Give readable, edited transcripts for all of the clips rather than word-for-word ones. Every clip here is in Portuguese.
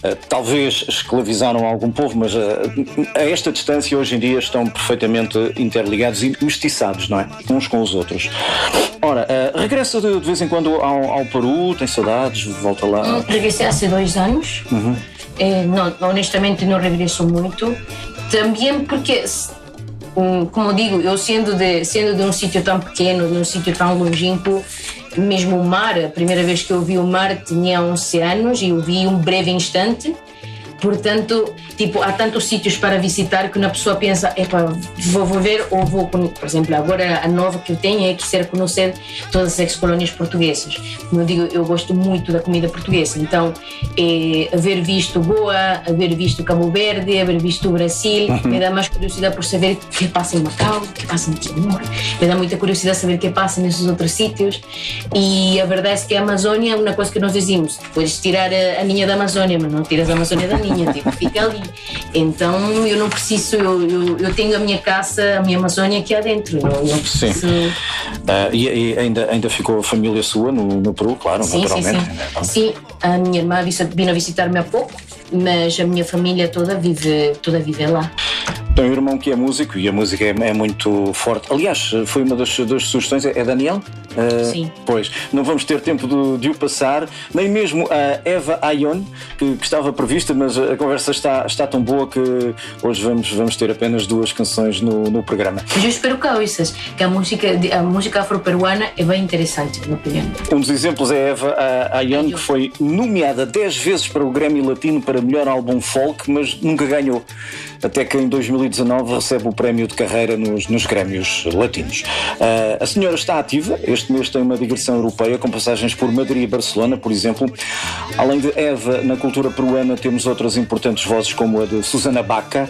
talvez escravizaram algum povo, mas a esta distância hoje em dia estão perfeitamente interligados e mestiçados, não é? Uns com os outros. Ora, regressa de vez em quando ao Peru, tem saudades, volta lá? Regressei há 2 anos. Não, honestamente não regresso muito. Também porque, como digo, eu sendo de um sítio tão pequeno, de um sítio tão longínquo, mesmo o mar, a primeira vez que eu vi o mar tinha 11 anos e eu vi um breve instante. Portanto, há tantos sítios para visitar que uma pessoa pensa, vou ver ou vou... Por exemplo, agora a nova que eu tenho é querer conhecer todas as ex-colónias portuguesas. Como eu digo, eu gosto muito da comida portuguesa. Então, haver visto Goa, haver visto Cabo Verde, haver visto o Brasil, me dá mais curiosidade por saber o que passa em Macau, o que passa em Timor. Me dá muita curiosidade saber o que passa nesses outros sítios. E a verdade é que a Amazônia é uma coisa que nós dizemos, podes tirar a ninha da Amazônia, mas não tiras a Amazônia da ninha. Fica ali. Então eu não preciso, eu tenho a minha casa, a minha Amazônia aqui adentro. Não preciso. Sim. E ainda ficou a família sua no Peru, claro, sim, naturalmente. Sim, a minha irmã vindo visitar-me há pouco, mas a minha família toda vive lá. Tem um irmão que é músico e a música é muito forte. Aliás, foi uma das sugestões, é Daniel? Sim. Pois, não vamos ter tempo de o passar, nem mesmo a Eva Ayllón, que estava prevista, mas a conversa está tão boa que hoje vamos ter apenas 2 canções no programa. Mas eu espero que ouças, que a música afro-peruana é bem interessante, na minha opinião. Um dos exemplos é a Eva Ayllón, que foi nomeada 10 vezes para o Grammy Latino para melhor álbum folk, mas nunca ganhou. Até que em 2019 recebe o prémio de carreira nos Grêmios Latinos. A senhora está ativa, este mês tem uma digressão europeia com passagens por Madrid e Barcelona, por exemplo. Além de Eva, na cultura peruana temos outras importantes vozes como a de Susana Baca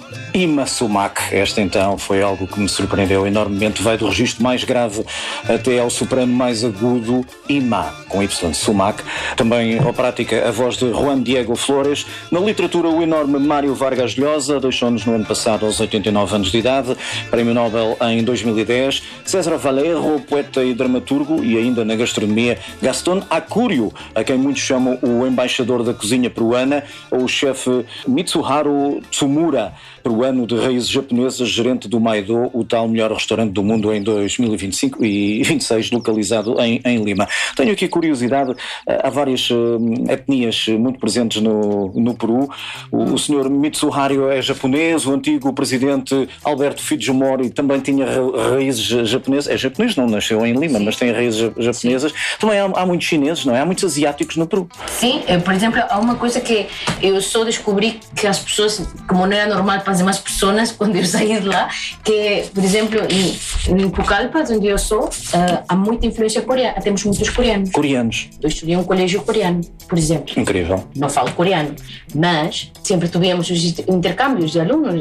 e Sumac. Esta então foi algo que me surpreendeu enormemente, vai do registro mais grave até ao soprano mais agudo, Ima, com Y, Sumac. Também à prática a voz de Juan Diego Flores. Na literatura, o enorme Mário Vargas Llosa, deixou-nos no ano passado aos 89 anos de idade, Prémio Nobel em 2010. César Vallejo, poeta e dramaturgo, e ainda na gastronomia, Gastón Acúrio, a quem muitos chamam o embaixador da cozinha peruana, ou o chefe Mitsuharu Tsumura, peruano de raízes japonesas, gerente do Maido, o tal melhor restaurante do mundo em 2025 e 26, localizado em Lima. Tenho aqui curiosidade, há várias etnias muito presentes no Peru. O senhor Mitsuharu é japonês, o antigo presidente Alberto Fujimori também tinha raízes japonesas. É japonês, não nasceu em Lima, mas tem raízes japonesas. Sim. Também há muitos chineses, não é? Há muitos asiáticos no Peru. Sim, por exemplo, há uma coisa que eu só descobri que as pessoas, como não era normal para as demais pessoas quando eu saí de lá, que, por exemplo, em Pucallpa, onde eu sou, há muita influência coreana, temos muitos coreanos. Eu estudei em um colégio coreano, por exemplo. Incrível. Não falo coreano, mas sempre tivemos os intercâmbios de alunos,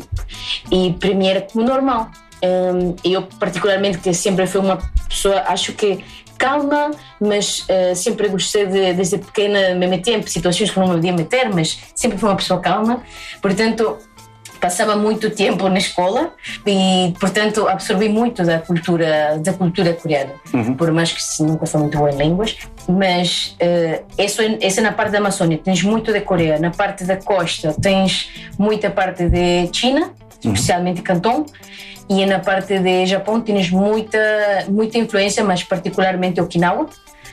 e para mim era como normal. Eu particularmente, que sempre fui uma pessoa, acho que calma, mas sempre gostei desde pequena me meter em situações que não me podia meter, mas sempre fui uma pessoa calma, portanto passava muito tempo na escola e, portanto, absorvi muito da cultura coreana, por mais que nunca fui muito boa em línguas, mas essa é na parte da Amazônia, tens muito de Coreia, na parte da costa tens muita parte de China, especialmente Canton, e na parte de Japão tens muita influência, mas particularmente Okinawa.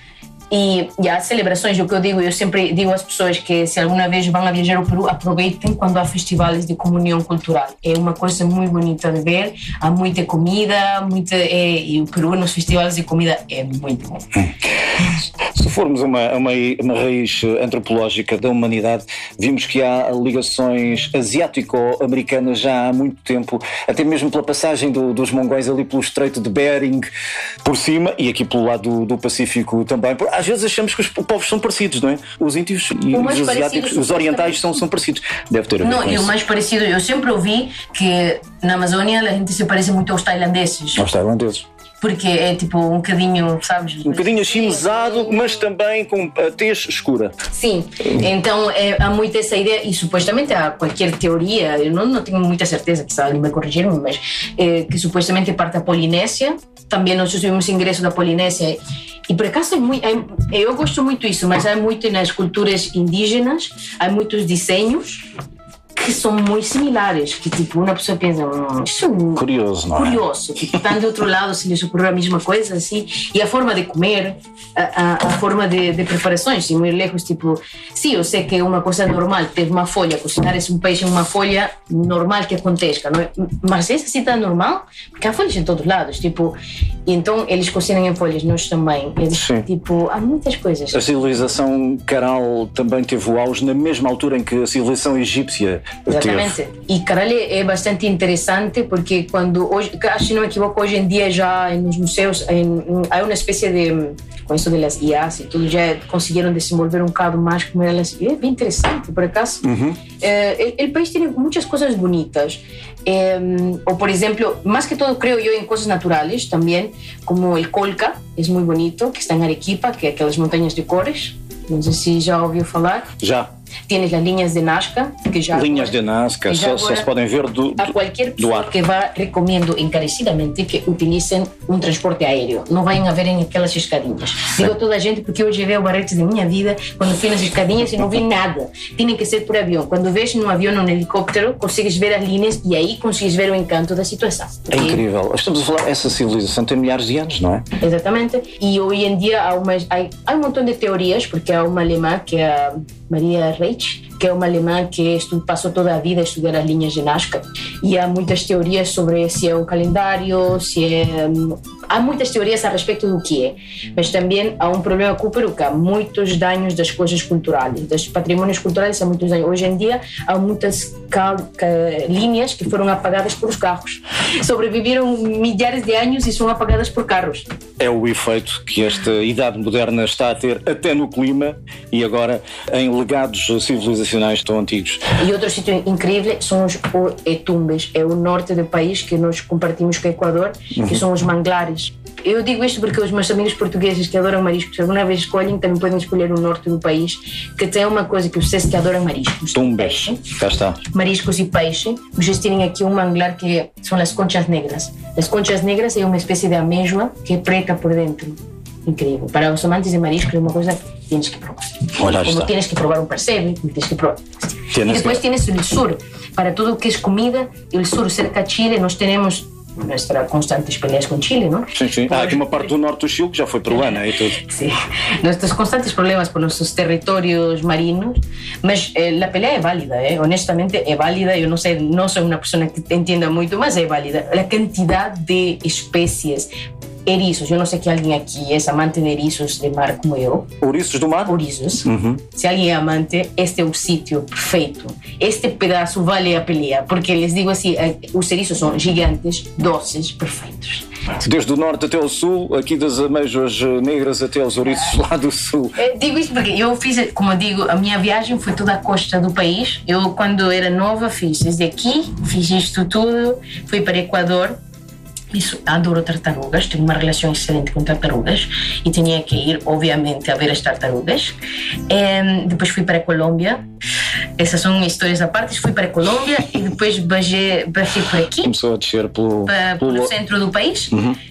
E há celebrações, o que eu sempre digo às pessoas que se alguma vez vão a viajar ao Peru, aproveitem quando há festivais de comunhão cultural. É uma coisa muito bonita de ver, há muita comida, e o Peru nos festivais de comida é muito bom. Se formos uma raiz antropológica da humanidade, vimos que há ligações asiático-americanas já há muito tempo, até mesmo pela passagem dos mongóis ali pelo Estreito de Bering, por cima, e aqui pelo lado do Pacífico também. Às vezes achamos que os povos são parecidos, não é? Os índios e os asiáticos, os orientais são parecidos. Deve ter a ver com isso. Não, o mais parecido, eu sempre ouvi que na Amazônia a gente se parece muito aos tailandeses. Porque é tipo um bocadinho, sabes? Um bocadinho achinesado, mas também com a tez escura. Sim, então há muito essa ideia, e supostamente há qualquer teoria, eu não tenho muita certeza, que alguém vai corrigir-me, mas que supostamente parte da Polinésia, também nós tivemos ingresso da Polinésia, E por acaso eu gosto muito disso, mas há muito nas culturas indígenas, há muitos desenhos que são muito similares, que tipo, uma pessoa pensa, isso é curioso, não é? Curioso, tipo, estão do outro lado, se lhes ocorreu a mesma coisa, assim, e a forma de comer, a forma de preparações, assim, muito lejos, tipo, sim, eu sei que é uma coisa normal, ter uma folha, cozinhar um peixe em uma folha, normal que aconteça, não é? Mas essa assim está normal, porque há folhas em todos os lados, tipo, e então eles cozinham em folhas, nós também, tipo, há muitas coisas. A civilização caral também teve o auge na mesma altura em que a civilização egípcia. Exatamente. E Caral é bastante interessante porque quando hoje, acho que não me equivoco, hoje em dia já nos museus há uma espécie de, com isso das IAs e tudo, já conseguiram desenvolver um bocado mais como elas. É bem interessante, por acaso. O país tem muitas coisas bonitas. Ou, por exemplo, mais que todo, creo yo, em coisas naturais também, como o Colca, é muito bonito, que está em Arequipa, que é aquelas montanhas de cores. Não sei se já ouviu falar. Já. Tienes as linhas de Nazca, que já linhas de Nazca, só se podem ver a qualquer pessoa que vá, recomendo encarecidamente que utilicem um transporte aéreo, não venham a verem aquelas escadinhas. Digo a toda a gente porque hoje vi o barrete da minha vida quando fui nas escadinhas e não vi nada, tem que ser por avião. Quando vês num avião ou num helicóptero, consegues ver as linhas e aí consegues ver o encanto da situação. É incrível, estamos a falar, essa civilização tem milhares de anos, não é? Exatamente, e hoje em dia há um montão de teorias, porque há uma alemã que é a Maria Reich, que é uma alemã que passou toda a vida a estudar as linhas de Nazca, e há muitas teorias sobre se é o calendário, há muitas teorias a respeito do que é, mas também há um problema com o Peru, que há muitos danos das coisas culturais, dos patrimónios culturais, há muitos danos. Hoje em dia há muitas linhas que foram apagadas por os carros, sobreviveram milhares de anos e são apagadas por carros. É o efeito que esta idade moderna está a ter até no clima e agora em legados civilizacionais tão antigos. E outro sítio incrível são os Tumbes, é o norte do país que nós compartimos com o Equador, que são os manglares. Eu digo isto porque os meus amigos portugueses que adoram mariscos, se alguma vez escolhem, também podem escolher o norte do país, que tem uma coisa que vocês que adoram mariscos. Tumbes, cá está. Mariscos e peixe. Vocês têm aqui um manglar que são as conchas negras. As conchas negras é uma espécie de amêijoa que é preta por dentro. Incrível. Para os amantes de marisco é uma coisa que tienes que provar. Como tienes que provar um percebe, tienes que provar. E depois tienes o sur. Para tudo o que é comida, o sur cerca de Chile, nós temos nuestras constantes peleas com Chile, não? Sim. Há aqui uma parte do norte do Chile que já foi peruana e tudo. Sim. Nossos constantes problemas por nossos territórios marinos, mas a pelea é válida, honestamente é válida. Eu não sei, não sou uma pessoa que entenda muito, mas é válida. A quantidade de espécies. Eriços, eu não sei que alguém aqui é amante de eriços de mar como eu. Ouriços do mar? Ouriços. Se alguém é amante, este é o sítio perfeito. Este pedaço vale a pelea, porque les digo assim, os eriços são gigantes, doces, perfeitos. Desde o norte até o sul, aqui das amêijoas negras até os ouriços lá do sul. Digo isto porque eu fiz, como digo, a minha viagem foi toda a costa do país. Eu, quando era nova, fiz desde aqui, fiz isto tudo, fui para Equador. Isso, adoro tartarugas, tenho uma relação excelente com tartarugas e tinha que ir, obviamente, a ver as tartarugas. Depois fui para a Colômbia, essas são histórias à parte. Fui para a Colômbia e depois baixei por aqui. Começou a descer pelo centro do país.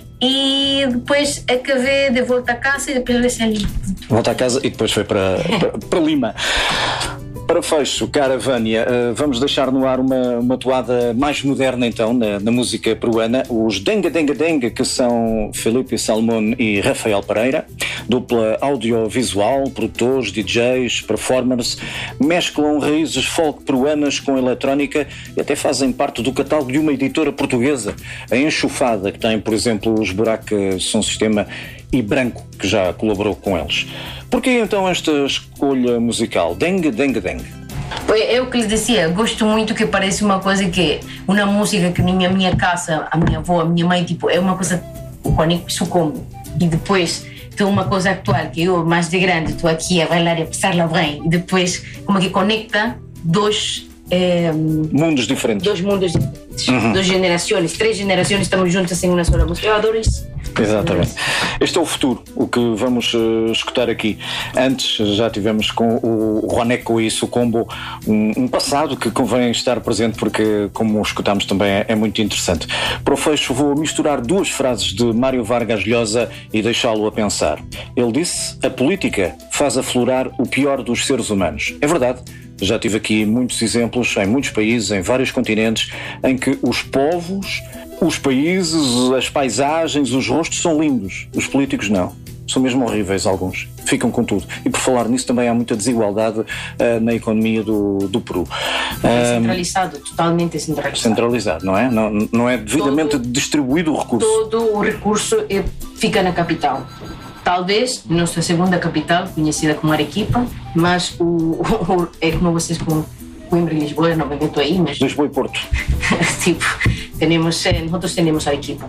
E depois acabei de volta a casa e depois regressei ali. Volta a casa e depois foi para Lima. Para fecho, cara Vânia, vamos deixar no ar uma toada mais moderna então na música peruana, os Dengue Dengue Dengue, que são Felipe Salmón e Rafael Pereira, dupla audiovisual, produtores, DJs, performers, mesclam raízes folk peruanas com eletrónica e até fazem parte do catálogo de uma editora portuguesa, a Enxofada, que tem, por exemplo, os Buraca Som Sistema e Branco, que já colaborou com eles. Porquê então esta escolha musical? Dengue, dengue, dengue. É o que lhes dizia, gosto muito que parece uma coisa que uma música que na minha casa, a minha avó, a minha mãe, tipo, é uma coisa conecto como. E depois tem uma coisa atual que eu, mais de grande, estou aqui a bailar e a passar-la bem, e depois como que conecta dois mundos diferentes. Duas gerações, 3 gerações estamos juntas em uma só música. Eu adoro isso. Exatamente. Este é o futuro, o que vamos escutar aqui. Antes já tivemos com o Juaneco e Sucombo um passado que convém estar presente porque, como escutámos também, é muito interessante. Para o fecho vou misturar duas frases de Mário Vargas Llosa e deixá-lo a pensar. Ele disse: a política faz aflorar o pior dos seres humanos. É verdade. Já tive aqui muitos exemplos em muitos países, em vários continentes, em que os povos, os países, as paisagens, os rostos são lindos. Os políticos não. São mesmo horríveis alguns. Ficam com tudo. E por falar nisso também há muita desigualdade na economia do Peru. Centralizado, totalmente centralizado. Centralizado, não é? Não é devidamente distribuído o recurso. Todo o recurso fica na capital. Talvez nossa segunda capital, conhecida como Arequipa, mas é como vocês com Coimbra e Lisboa, não me meto aí, mas... Lisboa e Porto. Tipo, nosotros tenemos Arequipa.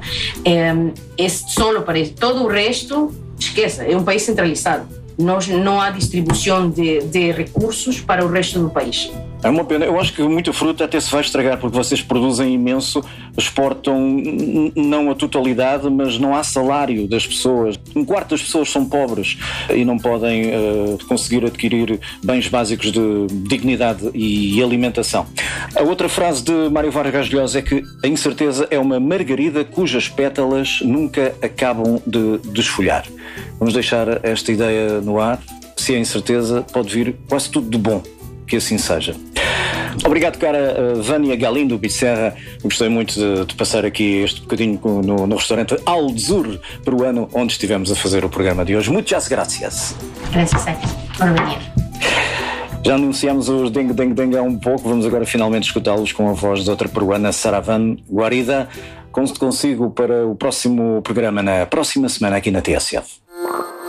Só para isso. Todo o resto, esqueça, é um país centralizado. Não há distribuição de recursos para o resto do país. É uma pena. Eu acho que muita fruta até se vai estragar porque vocês produzem imenso, exportam não a totalidade, mas não há salário das pessoas. Um quarto das pessoas são pobres e não podem conseguir adquirir bens básicos de dignidade e alimentação. A outra frase de Mário Vargas Llosa é que a incerteza é uma margarida cujas pétalas nunca acabam de desfolhar. Vamos deixar esta ideia no ar. Se é incerteza, pode vir quase tudo de bom. Que assim seja. Obrigado, cara Vânia Galindo Bicerra. Gostei muito de passar aqui este bocadinho no restaurante Alzur peruano, onde estivemos a fazer o programa de hoje. Muchas gracias. Gracias por venir. Já anunciamos os Dengue Dengue Dengue há um pouco. Vamos agora finalmente escutá-los com a voz de outra peruana, Saravan Guarida. Conto consigo para o próximo programa na próxima semana aqui na TSF.